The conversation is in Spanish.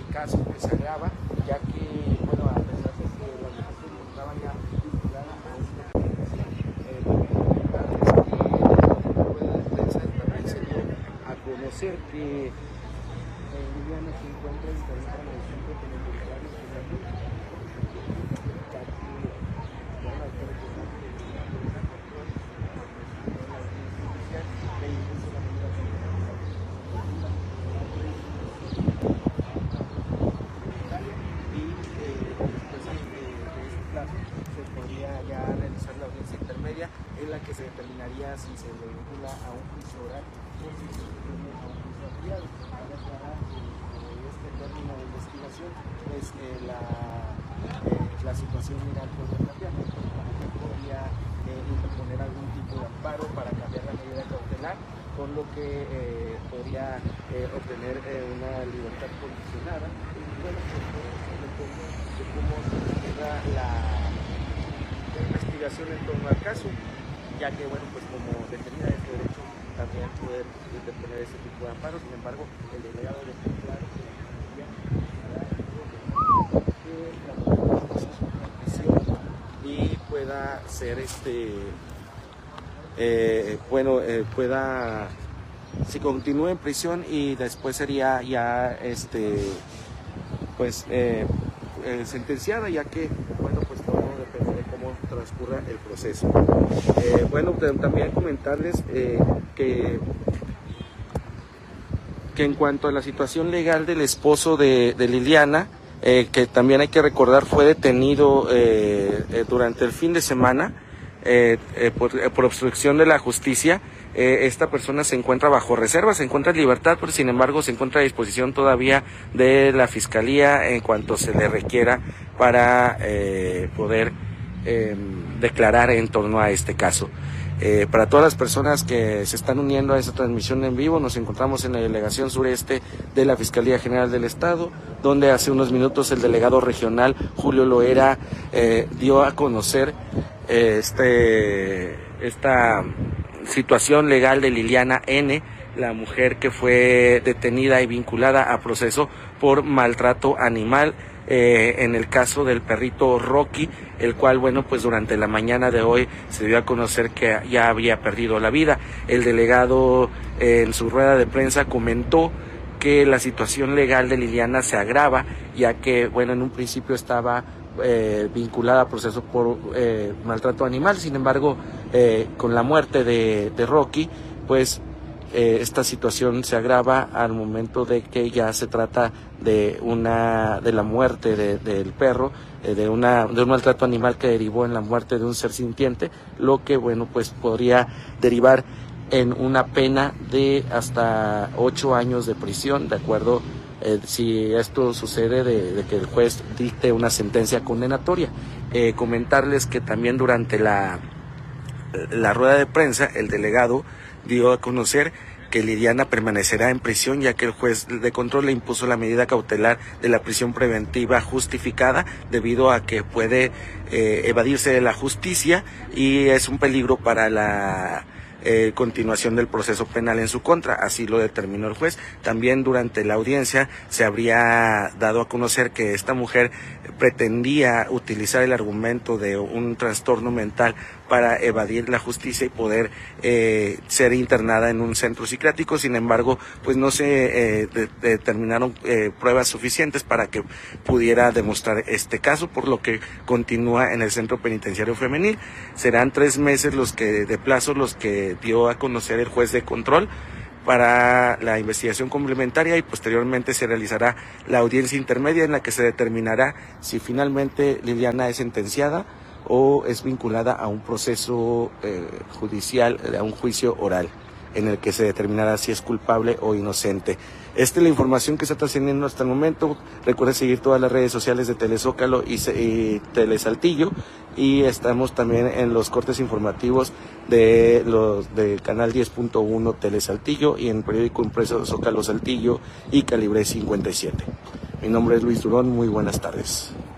caso pues se agrava, ya que, bueno, a pesar de que la mujer se encontraba ya vinculada a una dependencia, también se dio a conocer que Liliana se encuentra internada en el centro penitenciario se podría ya realizar la audiencia intermedia en la que se determinaría si se le vincula a un juicio oral o si se vincula a un juicio ampliado. Para aclarar este término de investigación, pues la situación legal podría cambiar. Podría interponer algún tipo de amparo para cambiar la medida cautelar, con lo que podría obtener una libertad condicionada. Y bueno, pues depende de cómo se queda la investigación en torno al caso, ya que, bueno, pues como detenida de su derecho también poder interponer ese tipo de amparos. Sin embargo, el delegado de claro y pueda ser pueda, si continúa en prisión, y después sería ya sentenciada, ya que, bueno, pues todo depende de cómo transcurra el proceso. Bueno, también comentarles que en cuanto a la situación legal del esposo de Liliana, que también hay que recordar fue detenido durante el fin de semana por obstrucción de la justicia. Esta persona se encuentra bajo reserva, se encuentra en libertad, pero sin embargo se encuentra a disposición todavía de la Fiscalía en cuanto se le requiera para poder declarar en torno a este caso. Para todas las personas que se están uniendo a esta transmisión en vivo, nos encontramos en la delegación sureste de la Fiscalía General del Estado, donde hace unos minutos el delegado regional Julio Loera dio a conocer esta situación legal de Liliana N., la mujer que fue detenida y vinculada a proceso por maltrato animal en el caso del perrito Rocky, el cual, bueno, pues durante la mañana de hoy se dio a conocer que ya había perdido la vida. El delegado en su rueda de prensa comentó que la situación legal de Liliana se agrava, ya que, bueno, en un principio estaba vinculada a proceso por maltrato animal. Sin embargo, con la muerte de Rocky, pues esta situación se agrava al momento de que ya se trata de la muerte del perro, de un maltrato animal que derivó en la muerte de un ser sintiente, lo que, bueno, pues podría derivar en una pena de hasta 8 años de prisión, de acuerdo si esto sucede de que el juez dicte una sentencia condenatoria. Comentarles que también durante la rueda de prensa el delegado dio a conocer que Liliana permanecerá en prisión, ya que el juez de control le impuso la medida cautelar de la prisión preventiva justificada debido a que puede evadirse de la justicia y es un peligro para la continuación del proceso penal en su contra. Así lo determinó el juez. También durante la audiencia se habría dado a conocer que esta mujer pretendía utilizar el argumento de un trastorno mental para evadir la justicia y poder ser internada en un centro psiquiátrico. Sin embargo, pues no se determinaron pruebas suficientes para que pudiera demostrar este caso, por lo que continúa en el centro penitenciario femenil. Serán 3 meses de plazo los que dio a conocer el juez de control para la investigación complementaria, y posteriormente se realizará la audiencia intermedia en la que se determinará si finalmente Liliana es sentenciada o es vinculada a un proceso judicial, a un juicio oral, en el que se determinará si es culpable o inocente. Esta es la información que se está teniendo hasta el momento. Recuerden seguir todas las redes sociales de Telezócalo y Telesaltillo, y estamos también en los cortes informativos del canal 10.1 Telesaltillo y en el periódico impreso Zócalo Saltillo y Calibre 57. Mi nombre es Luis Durón, muy buenas tardes.